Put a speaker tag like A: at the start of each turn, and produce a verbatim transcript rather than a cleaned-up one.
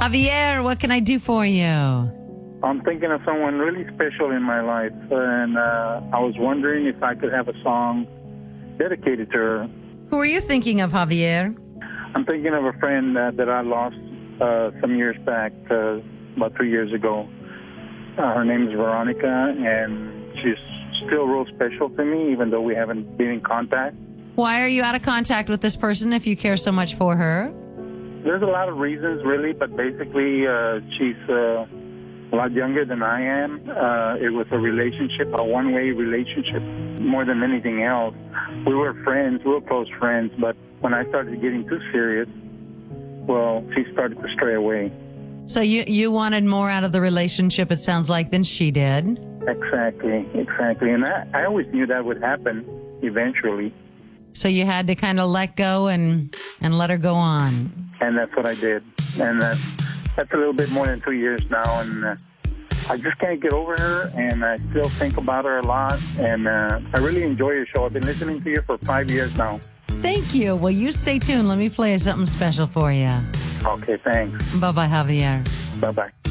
A: Javier, what can I do for you?
B: I'm thinking of someone really special in my life, and uh, I was wondering if I could have a song dedicated to her.
A: Who are you thinking of, Javier?
B: I'm thinking of a friend uh, that I lost uh, some years back, uh, about three years ago. Uh, her name is Veronica, and she's still real special to me, even though we haven't been in contact.
A: Why are you out of contact with this person if you care so much for her?
B: There's a lot of reasons, really, but basically uh, she's uh, a lot younger than I am. Uh, it was a relationship, a one-way relationship, more than anything else. We were friends, real close friends, but when I started getting too serious, well, she started to stray away.
A: So you, you wanted more out of the relationship, it sounds like, than she did.
B: Exactly, exactly. And I, I always knew that would happen eventually.
A: So you had to kind of let go and, and let her go on.
B: And that's what I did. And that's, that's a little bit more than two years now. And uh, I just can't get over her. And I still think about her a lot. And uh, I really enjoy your show. I've been listening to you for five years now.
A: Thank you. Well, you stay tuned. Let me play something special for you.
B: Okay, thanks.
A: Bye-bye, Javier.
B: Bye-bye.